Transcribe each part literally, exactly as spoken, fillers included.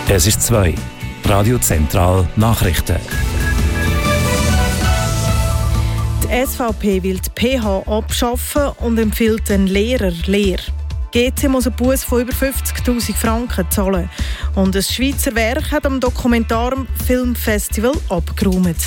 Es ist zwei. Radio Zentral Nachrichten. Die S V P will die P H abschaffen und empfiehlt den Lehrer Lehr. G C muss einen Buß von über fünfzigtausend Franken zahlen. Und das Schweizer Werk hat am Dokumentarfilmfestival abgeräumt.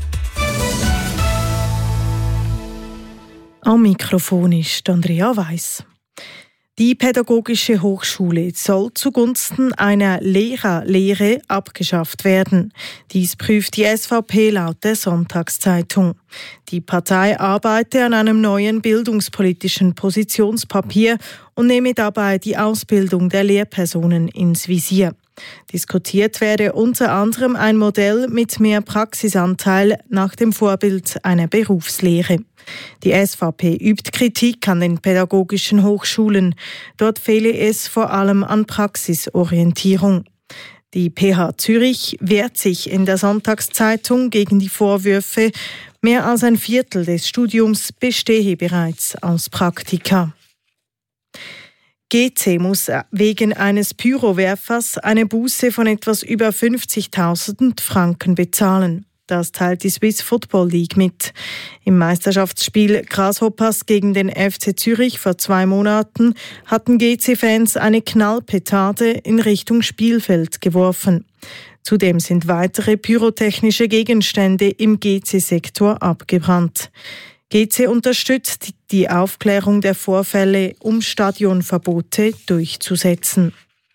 Am Mikrofon ist Andrea Weiss. Die Pädagogische Hochschule soll zugunsten einer Lehrerlehre abgeschafft werden. Dies prüft die S V P laut der Sonntagszeitung. Die Partei arbeite an einem neuen bildungspolitischen Positionspapier und nehme dabei die Ausbildung der Lehrpersonen ins Visier. Diskutiert werde unter anderem ein Modell mit mehr Praxisanteil nach dem Vorbild einer Berufslehre. Die S V P übt Kritik an den pädagogischen Hochschulen. Dort fehle es vor allem an Praxisorientierung. Die P H Zürich wehrt sich in der Sonntagszeitung gegen die Vorwürfe, mehr als ein Viertel des Studiums bestehe bereits aus Praktika. G C muss wegen eines Pyrowerfers eine Buße von etwas über fünfzigtausend Franken bezahlen. Das teilt die Swiss Football League mit. Im Meisterschaftsspiel Grasshoppers gegen den F C Zürich vor zwei Monaten hatten G C-Fans eine Knallpetarde in Richtung Spielfeld geworfen. Zudem sind weitere pyrotechnische Gegenstände im G C-Sektor abgebrannt. G C unterstützt die Aufklärung der Vorfälle, um Stadionverbote durchzusetzen.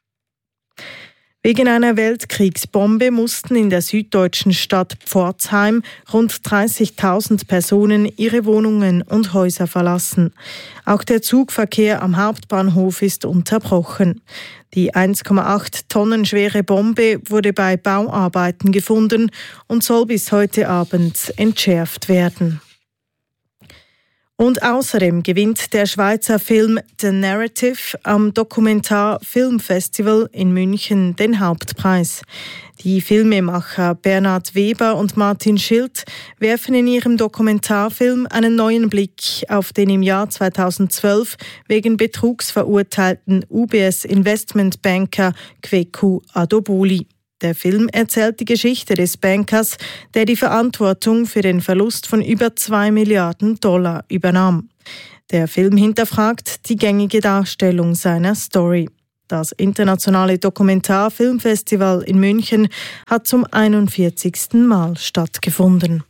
Wegen einer Weltkriegsbombe mussten in der süddeutschen Stadt Pforzheim rund dreißigtausend Personen ihre Wohnungen und Häuser verlassen. Auch der Zugverkehr am Hauptbahnhof ist unterbrochen. Die eins Komma acht Tonnen schwere Bombe wurde bei Bauarbeiten gefunden und soll bis heute Abend entschärft werden. Und außerdem gewinnt der Schweizer Film The Narrative am Dokumentarfilmfestival in München den Hauptpreis. Die Filmemacher Bernhard Weber und Martin Schild werfen in ihrem Dokumentarfilm einen neuen Blick auf den im Jahr zweitausendzwölf wegen Betrugs verurteilten U B S-Investmentbanker Kweku Adoboli. Der Film erzählt die Geschichte des Bankers, der die Verantwortung für den Verlust von über zwei Milliarden Dollar übernahm. Der Film hinterfragt die gängige Darstellung seiner Story. Das internationale Dokumentarfilmfestival in München hat zum einundvierzigsten Mal stattgefunden.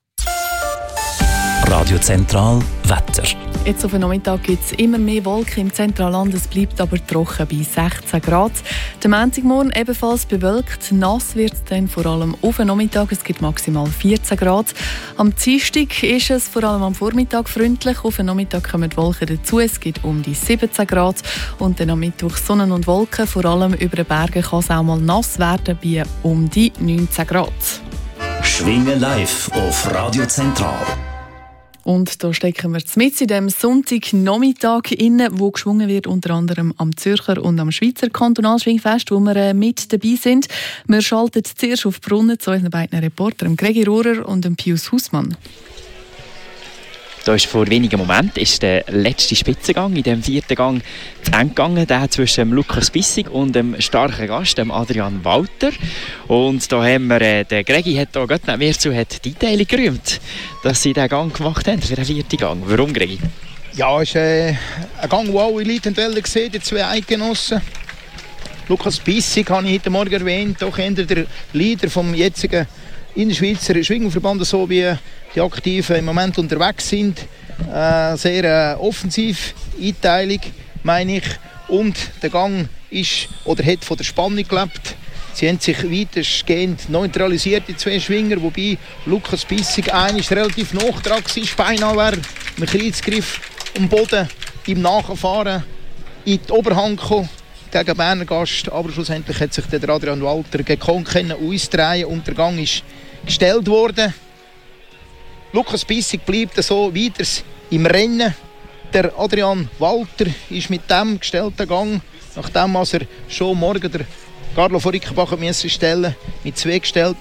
Radio Zentral Wetter. Jetzt auf den Nachmittag gibt es immer mehr Wolken im Zentralland, es bleibt aber trocken bei sechzehn Grad. Der Montagmorgen ebenfalls bewölkt, nass wird es dann vor allem auf den Nachmittag, es gibt maximal vierzehn Grad. Am Dienstag ist es vor allem am Vormittag freundlich, auf den Nachmittag kommen die Wolken dazu, es gibt um die siebzehn Grad und dann am Mittwoch Sonne und Wolken, vor allem über den Bergen kann es auch mal nass werden bei um die neunzehn Grad. Schwingen live auf Radio Zentral. Und da stecken wir mit in dem Sonntagnachmittag inne, wo geschwungen wird, unter anderem am Zürcher und am Schweizer Kantonalschwingfest, wo wir mit dabei sind. Wir schalten zuerst auf die Brunnen zu unseren beiden Reportern, Gregi Rohrer und Pius Hausmann. Da ist vor wenigen Momenten ist der letzte Spitzengang in dem vierten Gang zu Ende gegangen, der zwischen Lukas Bissig und dem starken Gast, dem Adrian Walter. Und da haben wir, äh, der Gregi hat da gerade neben mir zu, hat die Einteilung gerühmt, dass sie diesen Gang gemacht haben für den vierten Gang. Warum, Gregi? Ja, es ist äh, ein Gang, wo alle Leute gesehen, die zwei Eidgenossen. Lukas Bissig habe ich heute Morgen erwähnt, auch einer der Leader vom jetzigen Innerschweizer Schwingenverband, so wie die Aktiven im Moment unterwegs sind. Äh, sehr äh, offensiv Einteilung, meine ich. Und der Gang ist oder hat von der Spannung gelebt. Sie haben sich weitestgehend neutralisiert, die zwei Schwinger, wobei Lukas Bissig eigentlich relativ nah dran war. Beinahe wäre mit Kreuzgriff am Boden im Nachfahren in die Oberhand gekommen gegen Berner Gast. Aber schlussendlich hat sich der Adrian Walter gekonnt ausdrehen und der Gang ist gestellt worden. Lukas Bissig bleibt so weiter im Rennen. Der Adrian Walter ist mit dem gestellten Gang, nachdem er schon morgen der Carlo von Rickenbach stellen mit zwei gestellten,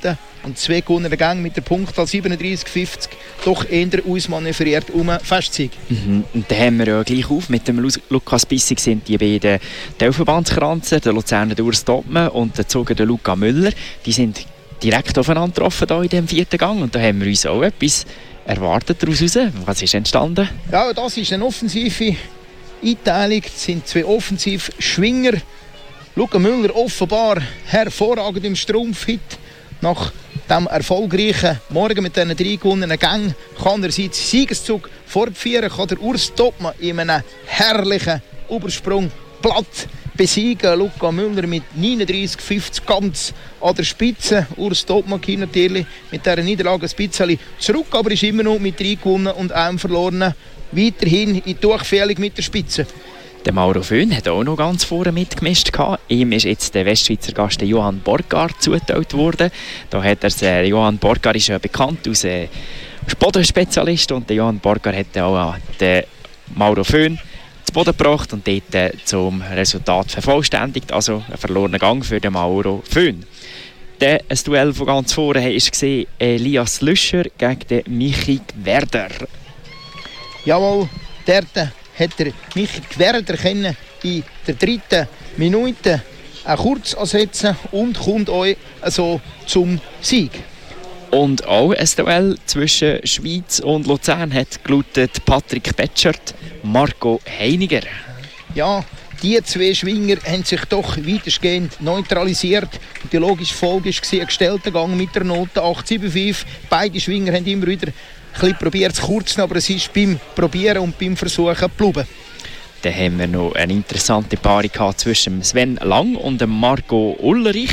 und zwei gewonnene Gänge mit der Punktzahl siebenunddreißig fünfzig doch eher ausmanövriert um Festsieg. Mhm. Und dann haben wir ja gleich auf. Mit dem Lukas Bissig sind die beiden Teilverbandskranzer, der Luzerner Urs Topmann und der Zuger der Luca Müller. Die sind direkt aufeinander getroffen hier in diesem vierten Gang. Und da haben wir uns auch etwas erwartet daraus raus. Was ist entstanden? Ja, das ist eine offensive Einteilung. Es sind zwei Offensivschwinger. Luca Müller offenbar hervorragend im Strumpfhit. Nach dem erfolgreichen Morgen mit diesen drei gewonnenen Gängen kann er seinen Siegeszug fortführen, kann der Urs Topmann in einem herrlichen Übersprung platt besiegen. Luca Müller mit neununddreißig fünfzig ganz an der Spitze. Urs Topmann ging natürlich mit dieser Niederlage ein bisschen zurück, aber ist immer noch mit drei gewonnen und einem verloren weiterhin in die Durchfällung mit der Spitze. Der Mauro Föhn hat auch noch ganz vorne mitgemischt. Ihm ist jetzt der Westschweizer Gast Johann Borgard zugeteilt worden. Da hat er, äh, Johann Borgard ist ja bekannt als äh, Bodenspezialist und der Johann Borgard hat auch äh, den Mauro Föhn zu Boden gebracht und dort äh, zum Resultat vervollständigt. Also ein verlorener Gang für den Mauro Föhn. Dann ein Duell von ganz vorne war Elias Lüscher gegen den Michi Gwerder. Jawohl, dort hat der Michi Gwerder in der dritten Minute kurz ersetzen und kommt euch so zum Sieg. Und auch ein Duell zwischen Schweiz und Luzern hat gelautet Patrick Betschert, Marco Heiniger. Ja, die zwei Schwinger haben sich doch weitestgehend neutralisiert. Die logische Folge war ein gestellter Gang mit der Note acht sieben fünf. Beide Schwinger haben immer wieder ein bisschen probiert zu kurzen, aber es ist beim Probieren und beim Versuchen geblieben. Dann haben wir noch eine interessante Paarung zwischen Sven Lang und Marco Ulrich.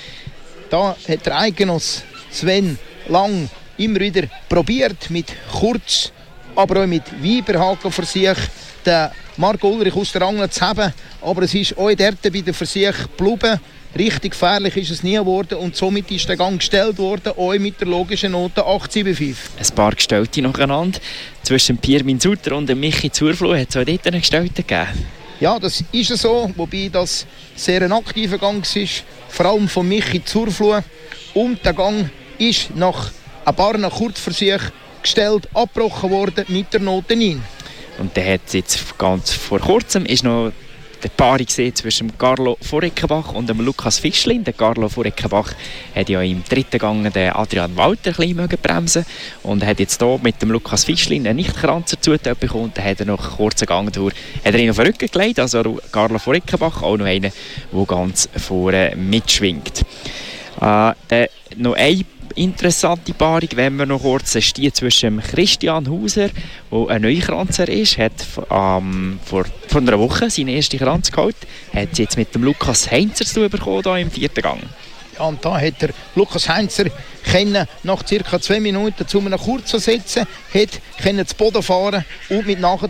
Da hat der Eigenoss Sven Lang immer wieder probiert mit kurz, aber auch mit Weiberhaken Versuch, den Marco Ulrich aus der Angel zu haben. Aber es ist auch dort bei den Versuchen geblieben. Richtig gefährlich ist es nie geworden und somit ist der Gang gestellt worden, auch mit der logischen Note acht sieben fünf. Ein paar Gestellte nacheinander. Zwischen Pierre Minsuter und Michi Zurfloh hat es auch dort einen Gestellten gegeben. Ja, das ist so, wobei das sehr ein aktiver Gang ist, vor allem von Michi Zurfloh. Und der Gang ist nach ein paar Kurzversuchen gestellt, abgebrochen worden mit der Note neun. Und dann hat jetzt ganz vor kurzem ist noch die Paarung zwischen Carlo Voreckenbach und dem Lukas Fischlin. Der Carlo Voreckenbach hat ja im dritten Gang den Adrian Walter ein bisschen bremsen und hat jetzt hier mit dem Lukas Fischlin einen Nichtkranzer zugeteilt bekommen. Dann hat er noch einen kurzen Gang durch, hat er ihn auf den Rücken gelegt. Also Carlo Voreckenbach, auch noch einer, der ganz vorne mitschwingt. Äh, dann noch eine interessante Paarung, wenn wir noch kurz, ist die zwischen Christian Hauser, der ein Neukranzer ist, hat ähm, vor, vor einer Woche seinen ersten Kranz geholt, hat jetzt mit dem Lukas Heinzer zu tun bekommen, hier im vierten Gang. Ja, und da hat der Lukas Heinzer können nach ca. zwei Minuten zu einem Kurzersetzen, hat können zu Boden fahren und mit nachher